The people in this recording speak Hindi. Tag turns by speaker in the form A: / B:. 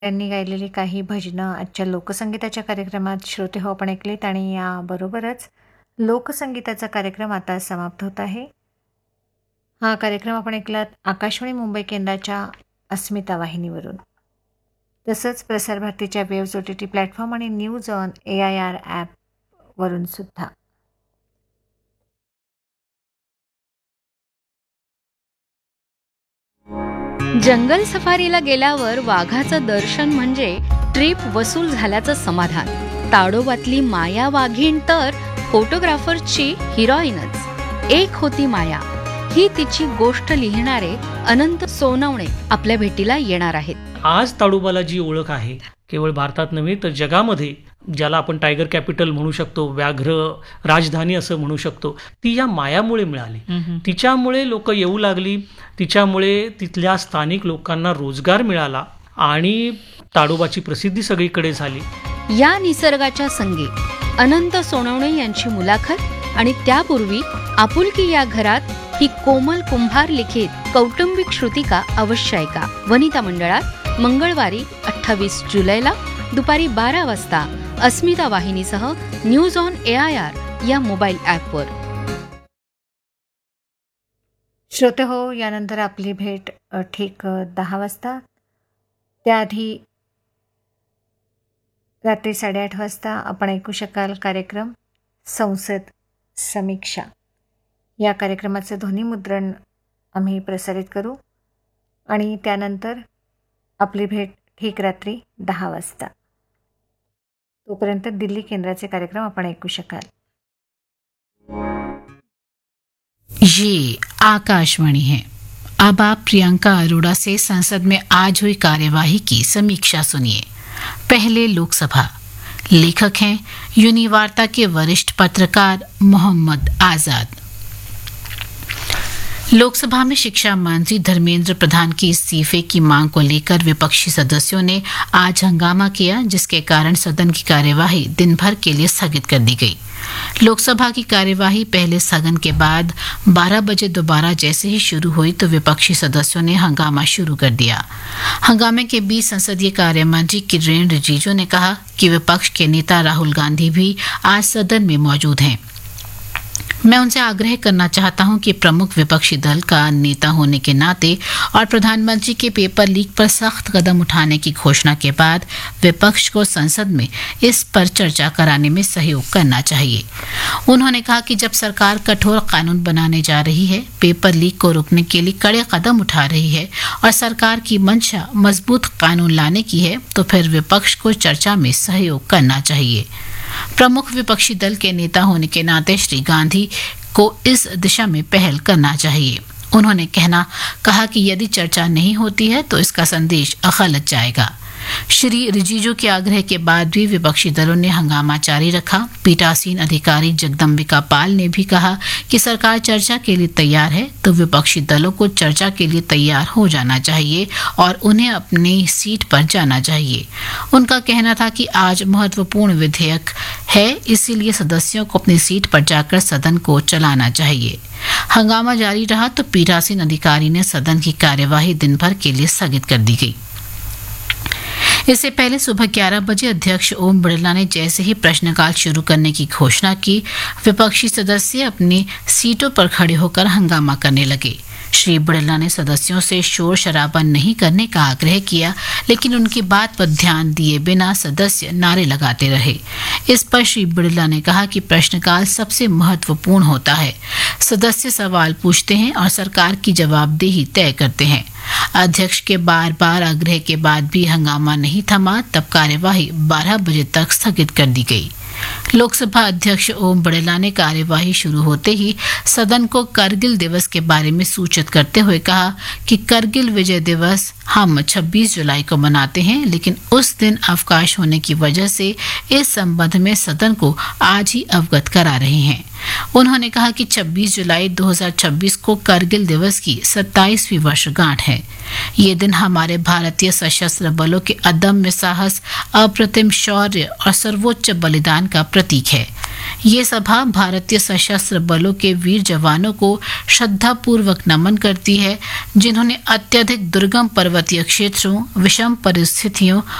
A: त्यांनी गायलेली काही भजनं आजच्या लोकसंगीताच्या कार्यक्रमात श्रोते हो आपण ऐकलीत आणि याबरोबरच लोकसंगीताचा कार्यक्रम आता समाप्त होत आहे. हा कार्यक्रम आपण ऐकलात आकाशवाणी मुंबई केंद्राच्या अस्मिता वाहिनीवरून. तसंच प्रसार भारतीच्या वेव्स OTT प्लॅटफॉर्म आणि न्यूज ऑन AIR ॲपवरून सुद्धा.
B: जंगल सफारीला गेल्यावर वाघाचं दर्शन म्हणजे ट्रिप वसूल झाल्याचं समाधान. ताडोबातली माया वाघीण तर फोटोग्राफरची हिरोईनच. एक होती माया ही तिची गोष्ट लिहिणारे अनंत सोनवणे आपल्या भेटीला येणार आहेत.
C: आज ताडोबाला जी ओळख आहे केवळ भारतात नव्हे तर जगामध्ये, ज्याला आपण टायगर कॅपिटल म्हणू शकतो, व्याघ्र राजधानी असं म्हणू शकतो, ती या मायामुळे मिळाली. तिच्यामुळे लोक येऊ लागली, तिच्यामुळे तिथल्या स्थानिक लोकांना रोजगार मिळाला आणि ताडोबाची प्रसिद्धी सगळीकडे झाली.
B: या निसर्गाच्या संगे अनंत सोनवणे यांची मुलाखत आणि त्यापूर्वी आपुलकी या घरात ही कोमल कुंभार लिखित कौटुंबिक श्रुतिका अवश्य ऐका. वनिता मंडळात मंगळवारी 28 जुलैला दुपारी 12 वाजता अस्मिता वाहिनीसह न्यूज ऑन AIR या मोबाईल ॲपवर.
A: श्रोते हो, यानंतर आपली भेट ठीक 10 वाजता. त्याआधी रात्री 8:30 वाजता आपण ऐकू शकाल कार्यक्रम संसद समीक्षा. या कार्यक्रमाचं ध्वनिमुद्रण आम्ही प्रसारित करू आणि त्यानंतर आपली भेट ठीक रात्री 10 वाजता. तोपर्यंत दिल्ली केंद्राचे कार्यक्रम आपण ऐकू शकाल.
D: ये आकाशवाणी है. अब आप प्रियंका अरोड़ा से संसद में आज हुई कार्यवाही की समीक्षा सुनिए. पहले लोकसभा. लेखक हैं यूनिवार्ता के वरिष्ठ पत्रकार मोहम्मद आजाद. लोकसभा में शिक्षा मंत्री धर्मेंद्र प्रधान के इस्तीफे की मांग को लेकर विपक्षी सदस्यों ने आज हंगामा किया, जिसके कारण सदन की कार्यवाही दिन भर के लिए स्थगित कर दी गई. लोकसभा की कार्यवाही पहले स्थगन के बाद 12 बजे दोबारा जैसे ही शुरू हुई तो विपक्षी सदस्यों ने हंगामा शुरू कर दिया. हंगामे के बीच संसदीय कार्य मंत्री किरेन रिजिजू ने कहा कि विपक्ष के नेता राहुल गांधी भी आज सदन में मौजूद हैं. मैं उनसे आग्रह करना चाहता हूं कि प्रमुख विपक्षी दल का नेता होने के नाते और प्रधानमंत्री के पेपर लीक पर सख्त कदम उठाने की घोषणा के बाद विपक्ष को संसद में इस पर चर्चा कराने में सहयोग करना चाहिए. उन्होंने कहा कि जब सरकार कठोर कानून बनाने जा रही है, पेपर लीक को रोकने के लिए कड़े कदम उठा रही है और सरकार की मंशा मजबूत कानून लाने की है, तो फिर विपक्ष को चर्चा में सहयोग करना चाहिए. प्रमुख विपक्षी दल के नेता होने के नाते श्री गांधी को इस दिशा में पहल करना चाहिए. उन्होंने कहा कि यदि चर्चा नहीं होती है तो इसका संदेश गलत जाएगा. श्री रिजिजू के आग्रह के बाद भी विपक्षी दलों ने हंगामा जारी रखा. पीठासीन अधिकारी जगदम्बिका पाल ने भी कहा कि सरकार चर्चा के लिए तैयार है, तो विपक्षी दलों को चर्चा के लिए तैयार हो जाना चाहिए और उन्हें अपनी सीट पर जाना चाहिए. उनका कहना था कि आज महत्वपूर्ण विधेयक है, इसीलिए सदस्यों को अपनी सीट पर जाकर सदन को चलाना चाहिए. हंगामा जारी रहा तो पीठासीन अधिकारी ने सदन की कार्यवाही दिन भर के लिए स्थगित कर दी गई. इससे पहले सुबह 11 बजे अध्यक्ष ओम बिरला ने जैसे ही प्रश्नकाल शुरू करने की घोषणा की, विपक्षी सदस्य अपनी सीटों पर खड़े होकर हंगामा करने लगे. श्री बिरला ने सदस्यों से शोर शराबा नहीं करने का आग्रह किया, लेकिन उनकी बात पर ध्यान दिए बिना सदस्य नारे लगाते रहे. इस पर श्री बिरला ने कहा कि प्रश्नकाल सबसे महत्वपूर्ण होता है. सदस्य सवाल पूछते हैं और सरकार की जवाबदेही तय करते हैं. अध्यक्ष के बार बार आग्रह के बाद भी हंगामा नहीं थमा, तब कार्यवाही 12 बजे तक स्थगित कर दी गई. लोकसभा अध्यक्ष ओम बिरला ने कार्यवाही शुरू होते ही सदन को करगिल दिवस के बारे में सूचित करते हुए कहा कि करगिल विजय दिवस हम 26 जुलाई को मनाते हैं, लेकिन उस दिन अवकाश होने की वजह से इस संबंध में सदन को आज ही अवगत करा रहे हैं. उन्होंने कहा कि 26 जुलाई 2026 को करगिल दिवस की 27वीं वर्षगांठ है. ये दिन हमारे भारतीय सशस्त्र बलों के अदम्य साहस, अप्रतिम शौर्य और सर्वोच्च बलिदान का प्रतीक है. ये सभा भारतीय सशस्त्र बलों के वीर जवानों को श्रद्धापूर्वक नमन करती है, जिन्होंने अत्यधिक दुर्गम पर्वतीय क्षेत्रों, विषम परिस्थितियों